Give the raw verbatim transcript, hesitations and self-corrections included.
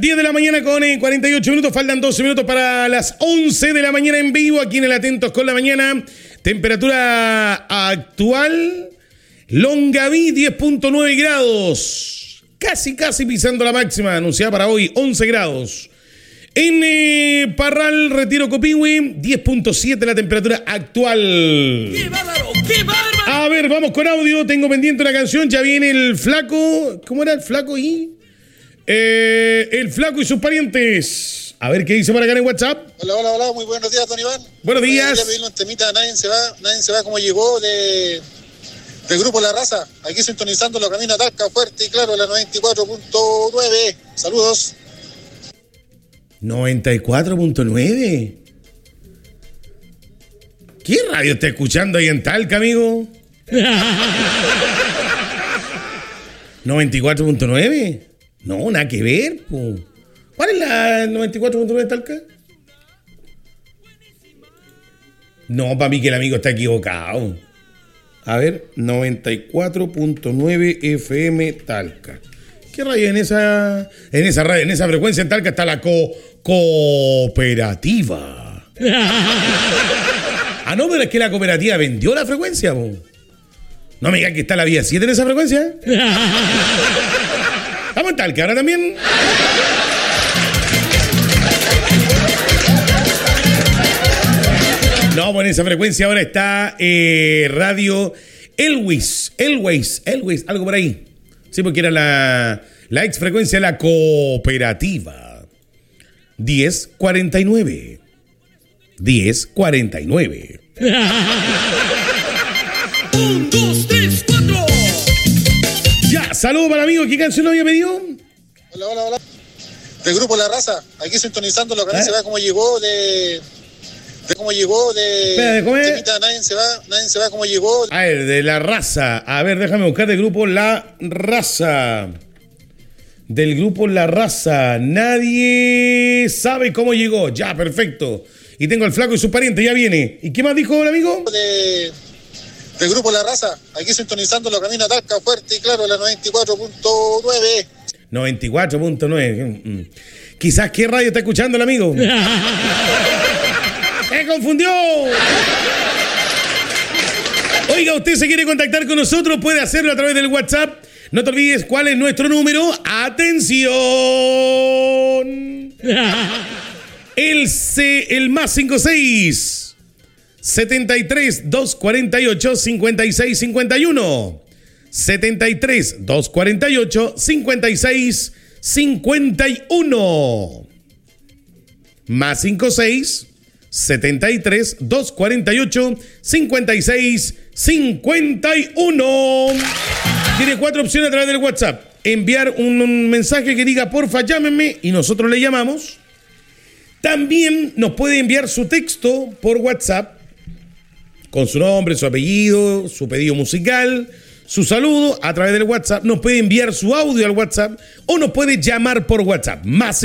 diez de la mañana con eh, cuarenta y ocho minutos, faltan doce minutos para las once de la mañana en vivo, aquí en el Atentos con la Mañana. Temperatura actual, Longaví diez punto nueve grados, casi casi pisando la máxima, anunciada para hoy, once grados. En eh, Parral, Retiro, Copihue, diez punto siete la temperatura actual. ¡Qué bárbaro! ¡Qué bárbaro! A ver, vamos con audio, tengo pendiente una canción, ya viene el flaco, ¿cómo era el flaco y...? Eh, el flaco y sus parientes. A ver qué dice para acá en WhatsApp. Hola, hola, hola, muy buenos días, don Iván. Buenos días. Quería pedirle un temita, nadie se va, nadie se va como llegó de del grupo La Raza. Aquí sintonizando los caminos a Talca, fuerte y claro, la noventa y cuatro punto nueve. Saludos. noventa y cuatro punto nueve. ¿Qué radio está escuchando ahí en Talca, amigo? noventa y cuatro punto nueve. No, nada que ver, po. ¿Cuál es la noventa y cuatro punto nueve de Talca? No, para mí que el amigo está equivocado. A ver, noventa y cuatro punto nueve F M Talca. ¿Qué radio en esa en esa radio, en esa frecuencia en Talca está la co cooperativa? Ah, no, pero es que la cooperativa vendió la frecuencia, po. No me digan que está la vía siete en esa frecuencia. ¿Estamos en Talca ahora también? No, bueno, en esa frecuencia ahora está eh, Radio Elwis, Elwis, Elwis, algo por ahí. Sí, porque era la, la ex frecuencia de la cooperativa. diez cuarenta y nueve. diez cuarenta y nueve. Un, dos, tres, cuatro. Ya, saludos para el amigo. ¿Qué canción había pedido? Hola, hola, hola. Del grupo La Raza. Aquí sintonizando los caminos ¿Eh? se va como llegó de... de cómo llegó de... Espera, ¿de cómo es? temita, nadie se va, nadie se va como llegó. A ver, de La Raza. A ver, déjame buscar del grupo La Raza. Del grupo La Raza. Nadie sabe cómo llegó. Ya, perfecto. Y tengo al flaco y sus parientes, ya viene. ¿Y qué más dijo el amigo? De... del grupo La Raza. Aquí sintonizando los caminos a Talca, fuerte y claro, la noventa y cuatro punto nueve. noventa y cuatro punto nueve. Quizás qué radio está escuchando el amigo. ¡Se confundió! Oiga, usted se quiere contactar con nosotros, puede hacerlo a través del WhatsApp. No te olvides cuál es nuestro número. ¡Atención! El, C, el más cincuenta y seis, setenta y tres, doscientos cuarenta y ocho, cincuenta y seis cincuenta y uno. setenta y tres, doscientos cuarenta y ocho, cincuenta y seis cincuenta y uno. Más cincuenta y seis, setenta y tres, doscientos cuarenta y ocho, cincuenta y seis cincuenta y uno. Tiene cuatro opciones a través del WhatsApp. Enviar un, un mensaje que diga, porfa, llámenme, y nosotros le llamamos. También nos puede enviar su texto por WhatsApp con su nombre, su apellido, su pedido musical, su saludo a través del WhatsApp. Nos puede enviar su audio al WhatsApp o nos puede llamar por WhatsApp. Más